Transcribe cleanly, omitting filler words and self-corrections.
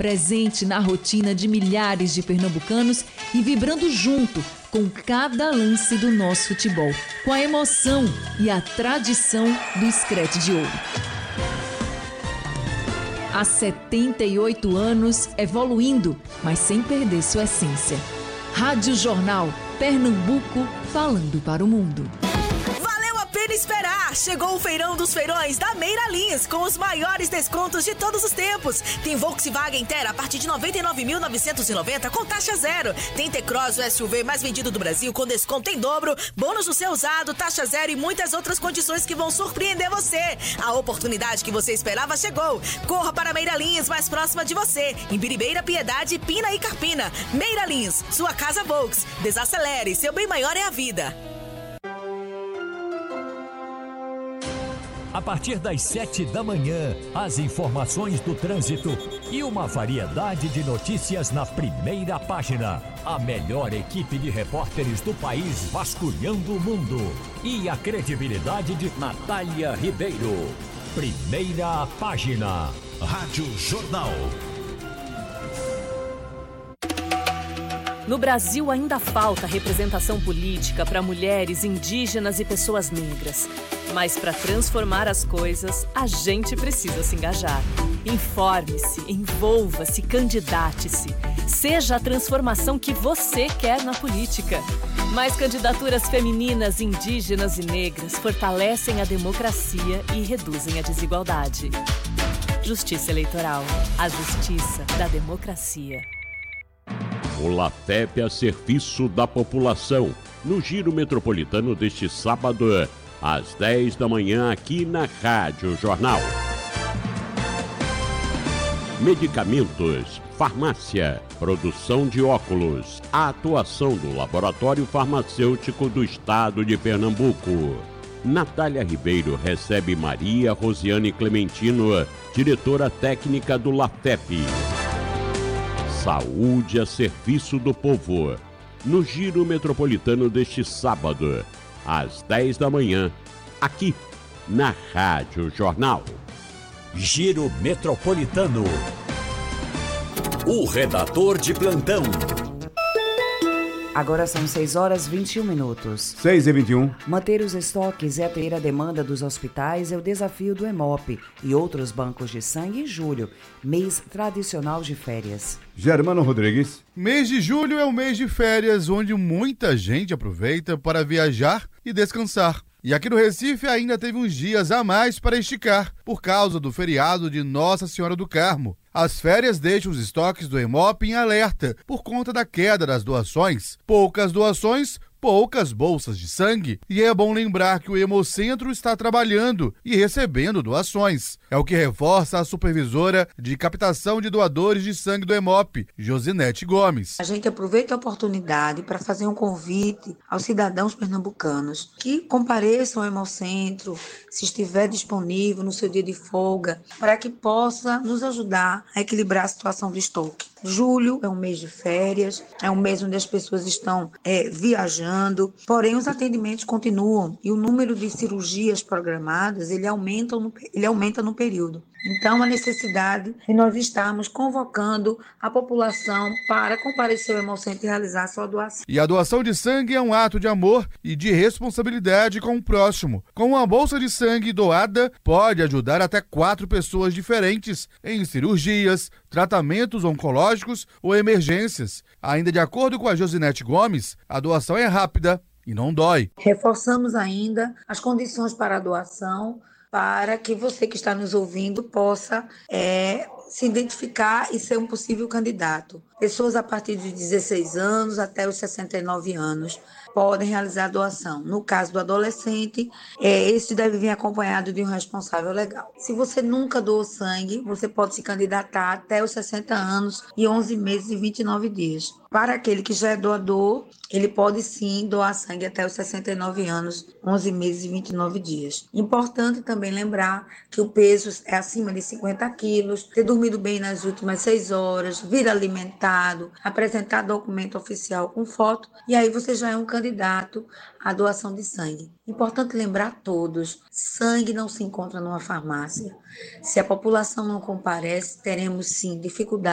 presente na rotina de milhares de pernambucanos e vibrando junto com cada lance do nosso futebol, com a emoção e a tradição do Screte de Ouro. Há 78 anos, evoluindo, mas sem perder sua essência. Rádio Jornal, Pernambuco, falando para o mundo. Valeu a pena esperar! Chegou o Feirão dos Feirões da Meira Lins, com os maiores descontos de todos os tempos. Tem Volkswagen Terra a partir de R$ 99.990 com taxa zero. Tem T-Cross, o SUV mais vendido do Brasil, com desconto em dobro, bônus no seu usado, taxa zero e muitas outras condições que vão surpreender você. A oportunidade que você esperava chegou. Corra para Meira Lins, mais próxima de você, em Biribeira, Piedade, Pina e Carpina. Meira Lins, sua casa Volks. Desacelere, seu bem maior é a vida. A partir das 7 da manhã, as informações do trânsito e uma variedade de notícias na primeira página. A melhor equipe de repórteres do país vasculhando o mundo. E a credibilidade de Natália Ribeiro. Primeira página. Rádio Jornal. No Brasil ainda falta representação política para mulheres, indígenas e pessoas negras. Mas para transformar as coisas, a gente precisa se engajar. Informe-se, envolva-se, candidate-se. Seja a transformação que você quer na política. Mais candidaturas femininas, indígenas e negras fortalecem a democracia e reduzem a desigualdade. Justiça Eleitoral. A justiça da democracia. O LATEP a serviço da população, no Giro Metropolitano deste sábado, às 10 da manhã, aqui na Rádio Jornal. Medicamentos, farmácia, produção de óculos, a atuação do Laboratório Farmacêutico do Estado de Pernambuco. Natália Ribeiro recebe Maria Rosiane Clementino, diretora técnica do LATEP. Saúde a serviço do povo, no Giro Metropolitano deste sábado, às 10 da manhã, aqui na Rádio Jornal. Giro Metropolitano. O redator de plantão. Agora são 6h21. 6h21. Manter os estoques e atender a demanda dos hospitais é o desafio do Hemop e outros bancos de sangue em julho, mês tradicional de férias. Germano Rodrigues. Mês de julho é um mês de férias onde muita gente aproveita para viajar e descansar. E aqui no Recife ainda teve uns dias a mais para esticar, por causa do feriado de Nossa Senhora do Carmo. As férias deixam os estoques do Hemop em alerta por conta da queda das doações. Poucas doações, poucas bolsas de sangue. E é bom lembrar que o Hemocentro está trabalhando e recebendo doações. É o que reforça a supervisora de captação de doadores de sangue do Hemop, Josinete Gomes. A gente aproveita a oportunidade para fazer um convite aos cidadãos pernambucanos que compareçam ao Hemocentro, se estiver disponível no seu dia de folga, para que possa nos ajudar a equilibrar a situação do estoque. Julho é um mês de férias, é um mês onde as pessoas estão viajando, porém os atendimentos continuam e o número de cirurgias programadas ele aumenta no período. Então, a necessidade de nós estarmos convocando a população para comparecer ao Hemocentro e realizar a sua doação. E a doação de sangue é um ato de amor e de responsabilidade com o próximo. Com uma bolsa de sangue doada, pode ajudar até 4 pessoas diferentes em cirurgias, tratamentos oncológicos ou emergências. Ainda de acordo com a Josinete Gomes, a doação é rápida e não dói. Reforçamos ainda as condições para a doação, para que você que está nos ouvindo possa se identificar e ser um possível candidato. Pessoas a partir de 16 anos até os 69 anos podem realizar a doação. No caso do adolescente, esse deve vir acompanhado de um responsável legal. Se você nunca doou sangue, você pode se candidatar até os 60 anos e 11 meses e 29 dias. Para aquele que já é doador, ele pode sim doar sangue até os 69 anos, 11 meses e 29 dias. Importante também lembrar que o peso é acima de 50 quilos, ter dormido bem nas últimas 6 horas, vir alimentado, apresentar documento oficial com foto, e aí você já é um candidato à doação de sangue. Importante lembrar a todos, sangue não se encontra numa farmácia. Se a população não comparece, teremos sim dificuldade